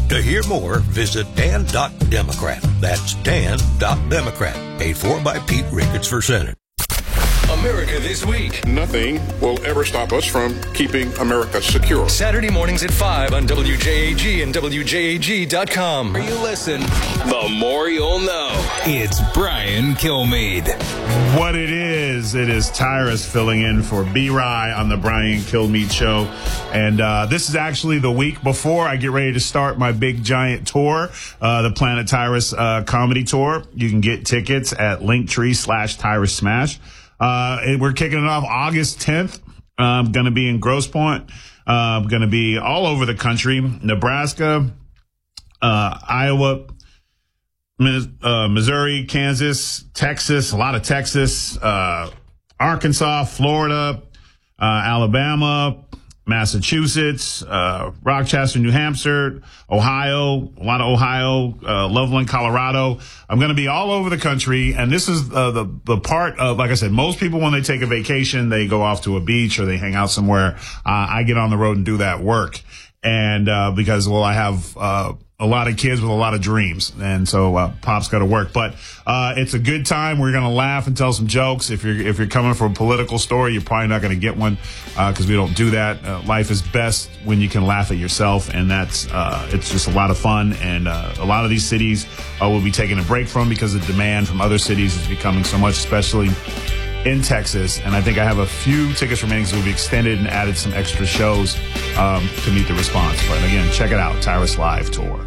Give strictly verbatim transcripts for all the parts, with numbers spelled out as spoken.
To hear more, visit dan dot democrat. That's dan dot democrat. Paid for by Pete Ricketts for Senate. America This Week. Nothing will ever stop us from keeping America secure. Saturday mornings at five on W J A G and W J A G dot com. The more you listen, the more you'll know. It's Brian Kilmeade. What it is, it is Tyrus filling in for B-Rye on the Brian Kilmeade Show. And uh, this is actually the week before I get ready to start my big giant tour, uh, the Planet Tyrus uh, comedy tour. You can get tickets at Linktree slash Tyrus Smash. Uh, and we're kicking it off August tenth. I'm uh, going to be in Grosse Pointe. I'm uh, going to be all over the country. Nebraska, uh, Iowa, uh, Missouri, Kansas, Texas, a lot of Texas, uh, Arkansas, Florida, uh, Alabama, Massachusetts, uh, Rochester, New Hampshire, Ohio, a lot of Ohio, uh, Loveland, Colorado. I'm going to be all over the country. And this is uh, the, the part of, like I said, most people, when they take a vacation, they go off to a beach or they hang out somewhere. Uh, I get on the road and do that work. And, uh, because, well, I have, uh, a lot of kids with a lot of dreams. And so, uh, Pop's got to work, but, uh, it's a good time. We're going to laugh and tell some jokes. If you're, if you're coming for a political story, you're probably not going to get one, uh, cause we don't do that. Uh, life is best when you can laugh at yourself. And that's, uh, it's just a lot of fun. And, uh, a lot of these cities, uh, will be taking a break from because the demand from other cities is becoming so much, especially in Texas. And I think I have a few tickets remaining, so we'll be extended and added some extra shows, um, to meet the response. But again, check it out. Tyrus Live Tour.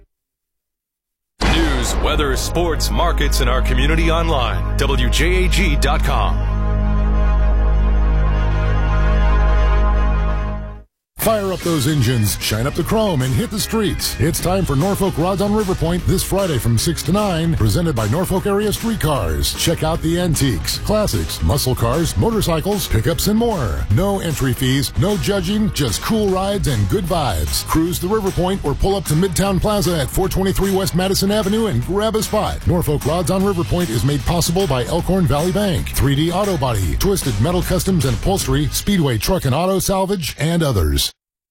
News, weather, sports, markets, and our community online. W J A G dot com. Fire up those engines, shine up the chrome, and hit the streets. It's time for Norfolk Rods on River Point this Friday from six to nine, presented by Norfolk Area Streetcars. Check out the antiques, classics, muscle cars, motorcycles, pickups, and more. No entry fees, no judging, just cool rides and good vibes. Cruise the River Point or pull up to Midtown Plaza at four twenty-three West Madison Avenue and grab a spot. Norfolk Rods on River Point is made possible by Elkhorn Valley Bank, three D Auto Body, Twisted Metal Customs and Upholstery, Speedway Truck and Auto Salvage, and others.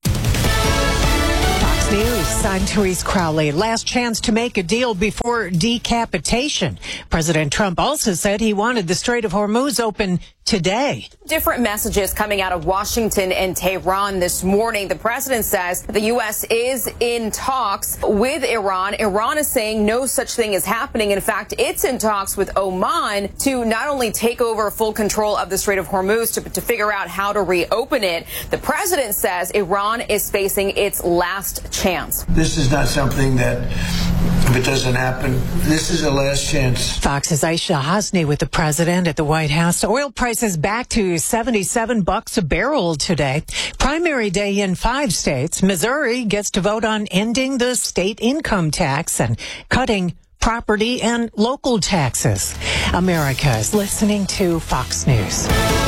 News. I'm Therese Crowley. Last chance to make a deal before decapitation. President Trump also said he wanted the Strait of Hormuz open today. Different messages coming out of Washington and Tehran this morning. The president says the U S is in talks with Iran. Iran is saying no such thing is happening. In fact, it's in talks with Oman to not only take over full control of the Strait of Hormuz, to, to figure out how to reopen it. The president says Iran is facing its last chance. This is not something that, if it doesn't happen, this is a last chance. Fox's Aisha Hasni with the president at the White House. Oil prices back to seventy-seven bucks a barrel today. Primary day in five states. Missouri gets to vote on ending the state income tax and cutting property and local taxes. America is listening to Fox News.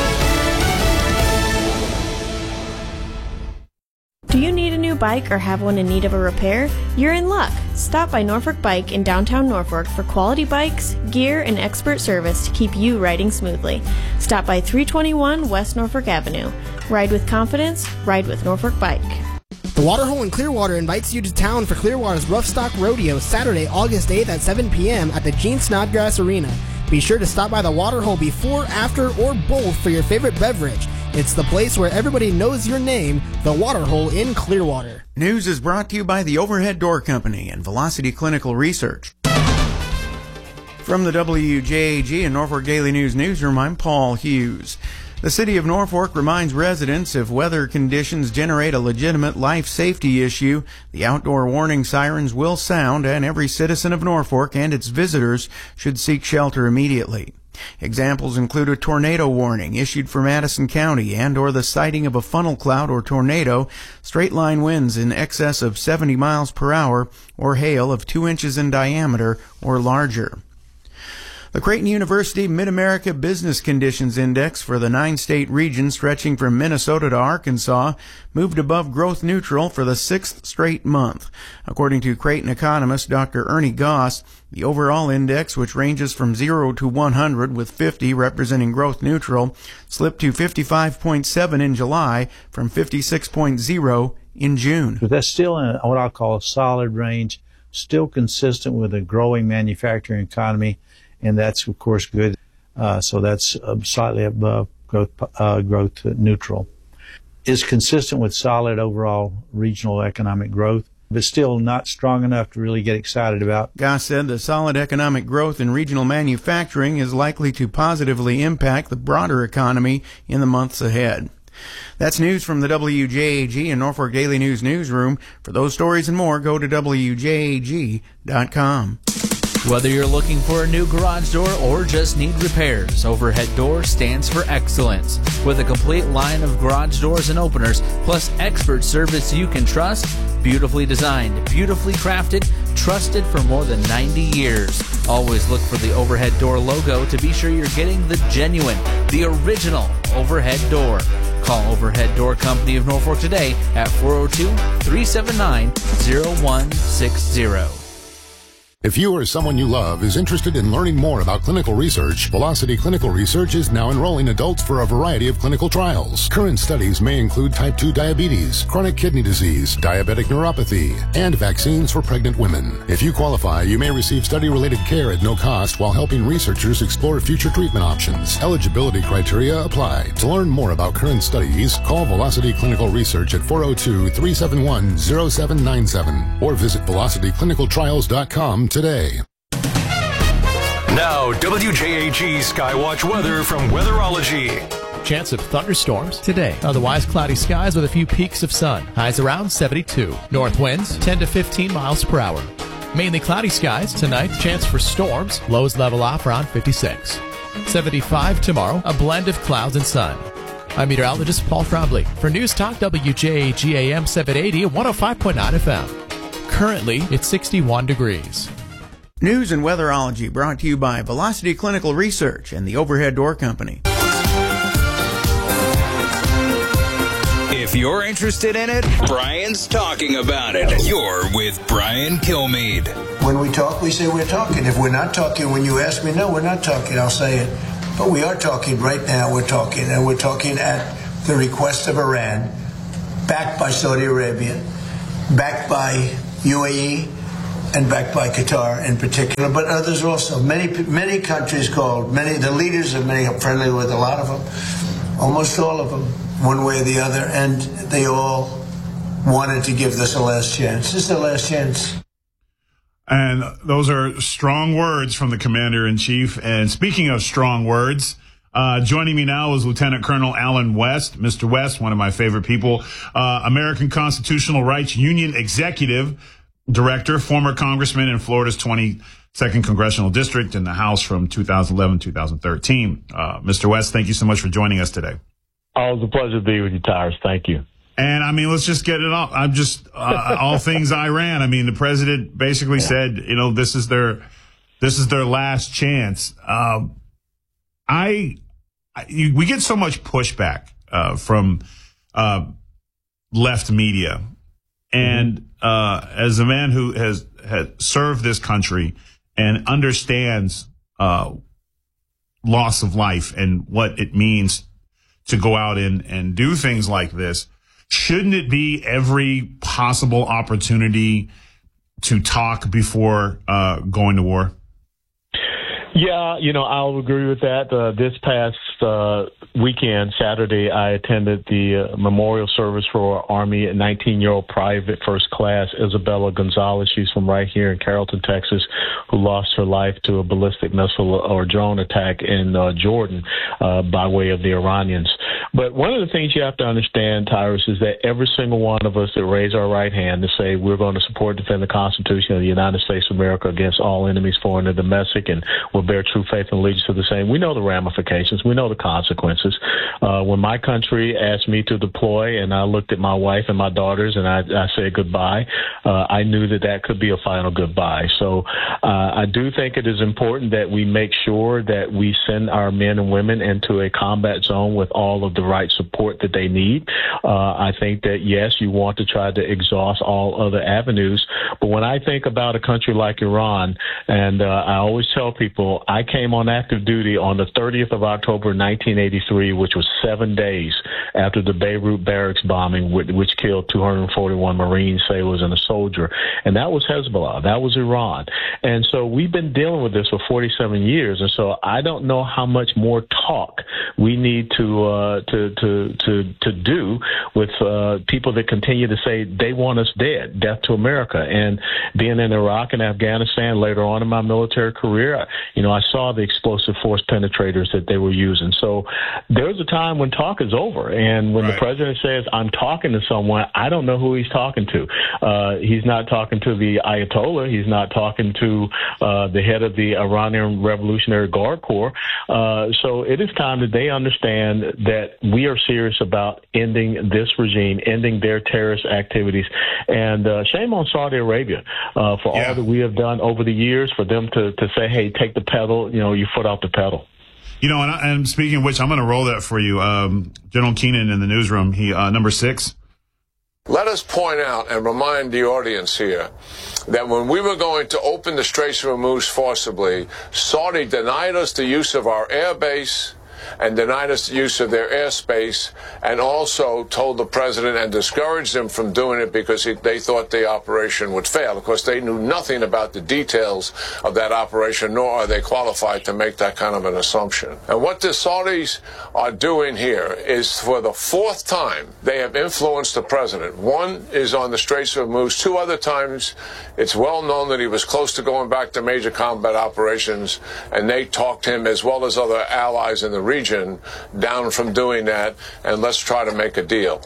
Do you need a new bike or have one in need of a repair? You're in luck. Stop by Norfolk Bike in downtown Norfolk for quality bikes, gear, and expert service to keep you riding smoothly. Stop by three twenty-one West Norfolk Avenue. Ride with confidence, ride with Norfolk Bike. The Waterhole in Clearwater invites you to town for Clearwater's Rough Stock Rodeo Saturday, August eighth at seven p.m. at the Gene Snodgrass Arena. Be sure to stop by the Waterhole before, after, or both for your favorite beverage. It's the place where everybody knows your name, the Waterhole in Clearwater. News is brought to you by the Overhead Door Company and Velocity Clinical Research. From the W J A G and Norfolk Daily News Newsroom, I'm Paul Hughes. The City of Norfolk reminds residents if weather conditions generate a legitimate life safety issue, the outdoor warning sirens will sound, and every citizen of Norfolk and its visitors should seek shelter immediately. Examples include a tornado warning issued for Madison County and or the sighting of a funnel cloud or tornado, straight line winds in excess of seventy miles per hour, or hail of two inches in diameter or larger. The Creighton University Mid-America Business Conditions Index for the nine-state region stretching from Minnesota to Arkansas moved above growth neutral for the sixth straight month. According to Creighton economist Doctor Ernie Goss, the overall index, which ranges from zero to one hundred with fifty representing growth neutral, slipped to fifty-five point seven in July from fifty-six point zero in June. But that's still in what I'll call a solid range, still consistent with a growing manufacturing economy, and that's, of course, good. Uh, so that's uh, slightly above growth, uh, growth neutral. Is consistent with solid overall regional economic growth, but still not strong enough to really get excited about. Goss said the solid economic growth in regional manufacturing is likely to positively impact the broader economy in the months ahead. That's news from the W J A G and Norfolk Daily News newsroom. For those stories and more, go to W J A G dot com. Whether you're looking for a new garage door or just need repairs, Overhead Door stands for excellence. With a complete line of garage doors and openers, plus expert service you can trust, beautifully designed, beautifully crafted, trusted for more than ninety years. Always look for the Overhead Door logo to be sure you're getting the genuine, the original Overhead Door. Call Overhead Door Company of Norfolk today at four oh two, three seven nine, oh one six zero. If you or someone you love is interested in learning more about clinical research, Velocity Clinical Research is now enrolling adults for a variety of clinical trials. Current studies may include type two diabetes, chronic kidney disease, diabetic neuropathy, and vaccines for pregnant women. If you qualify, you may receive study-related care at no cost while helping researchers explore future treatment options. Eligibility criteria apply. To learn more about current studies, call Velocity Clinical Research at four oh two, three seven one, oh seven nine seven or visit velocity clinical trials dot com today. Now, W J A G Skywatch weather from Weatherology. Chance of thunderstorms today. Otherwise cloudy skies with a few peaks of sun. Highs around seventy-two. North winds ten to fifteen miles per hour. Mainly cloudy skies tonight. Chance for storms. Lows level off around fifty-six. seventy-five tomorrow. A blend of clouds and sun. I'm meteorologist Paul Trombley for News Talk W J A G A M seven eighty and one oh five point nine F M. Currently, it's sixty-one degrees. News and Weatherology brought to you by Velocity Clinical Research and the Overhead Door Company. If you're interested in it, Brian's talking about it. You're with Brian Kilmeade. When we talk, we say we're talking. If we're not talking, when you ask me, no, we're not talking, I'll say it. But we are talking right now. We're talking, and we're talking at the request of Iran, backed by Saudi Arabia, backed by U A E, and backed by Qatar in particular, but others also. Many many countries called, many, the leaders of many, I'm friendly with a lot of them, almost all of them, one way or the other, and they all wanted to give this a last chance. This is the last chance. And those are strong words from the Commander-in-Chief. And speaking of strong words, uh, joining me now is Lieutenant Colonel Alan West. Mister West, one of my favorite people, uh, American Constitutional Rights Union Executive Director, former Congressman in Florida's twenty-second Congressional District in the House from two thousand eleven to two thousand thirteen. Uh, Mister West, thank you so much for joining us today. Oh, it was a pleasure to be with you, Tyrus. Thank you. And I mean, let's just get it off. I'm just uh, all things Iran. I mean, the president basically yeah. said, you know, this is their this is their last chance. Um, I, I you, we get so much pushback uh, from uh, left media, and mm-hmm. uh, as a man who has has served this country and understands uh, loss of life and what it means to go out and, and do things like this. Shouldn't it be every possible opportunity to talk before uh, going to war? Yeah, you know, I'll agree with that. Uh, this past uh, weekend, Saturday, I attended the uh, memorial service for our Army nineteen-year-old Private First Class Isabella Gonzalez. She's from right here in Carrollton, Texas, who lost her life to a ballistic missile or drone attack in uh, Jordan uh, by way of the Iranians. But one of the things you have to understand, Tyrus, is that every single one of us that raise our right hand to say we're going to support and defend the Constitution of the United States of America against all enemies, foreign and domestic, and we'll bear true faith and allegiance to the same. We know the ramifications. We know the consequences. Uh, when my country asked me to deploy and I looked at my wife and my daughters and I, I said goodbye, uh, I knew that that could be a final goodbye. So uh, I do think it is important that we make sure that we send our men and women into a combat zone with all of the right support that they need. Uh, I think that, yes, you want to try to exhaust all other avenues. But when I think about a country like Iran, and uh, I always tell people, I came on active duty on the thirtieth of October nineteen eighty-three, which was seven days after the Beirut barracks bombing, which killed two hundred forty-one Marines, sailors, and a soldier. And that was Hezbollah. That was Iran. And so we've been dealing with this for forty-seven years. And so I don't know how much more talk we need to uh, to, to to to do with uh, people that continue to say they want us dead, death to America. And being in Iraq and Afghanistan later on in my military career, you know, I saw the explosive force penetrators that they were using. So there's a time when talk is over. And when right. the president says, I'm talking to someone, I don't know who he's talking to. Uh, he's not talking to the Ayatollah. He's not talking to uh, the head of the Iranian Revolutionary Guard Corps. Uh, so it is time that they understand that we are serious about ending this regime, ending their terrorist activities. And uh, shame on Saudi Arabia uh, for yeah. all that we have done over the years, for them to, to say, hey, take the pedal, you know, your foot off the pedal. You know, and, I, and speaking of which, I'm going to roll that for you. Um, General Keenan in the newsroom, he uh, number six. Let us point out and remind the audience here that when we were going to open the Straits of Hormuz forcibly, Saudi denied us the use of our air base and denied us the use of their airspace, and also told the president and discouraged him from doing it because he, they thought the operation would fail. Of course, they knew nothing about the details of that operation, nor are they qualified to make that kind of an assumption. And what the Saudis are doing here is, for the fourth time, they have influenced the president. One is on the Straits of Hormuz. Two other times, it's well known that he was close to going back to major combat operations, and they talked him, as well as other allies in the region, region down from doing that, and let's try to make a deal.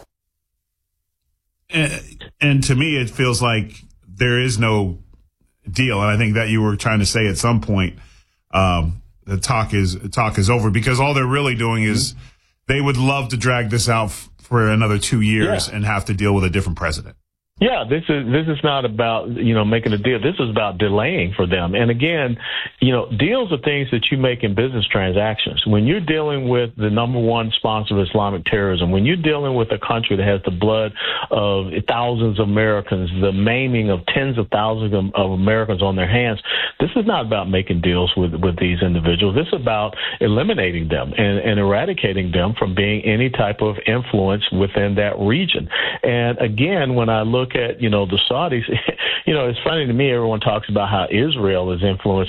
And, and to me, it feels like there is no deal, and I think that you were trying to say at some point um, the talk is talk is over, because all they're really doing is mm-hmm. they would love to drag this out f- for another two years yeah. and have to deal with a different president. Yeah, this is this is not about, you know, making a deal. This is about delaying for them. And again, you know, deals are things that you make in business transactions. When you're dealing with the number one sponsor of Islamic terrorism, when you're dealing with a country that has the blood of thousands of Americans, the maiming of tens of thousands of, of Americans on their hands, this is not about making deals with, with these individuals. This is about eliminating them and, and eradicating them from being any type of influence within that region. And again, when I look at, you know, the Saudis, you know, it's funny to me, everyone talks about how Israel is influenced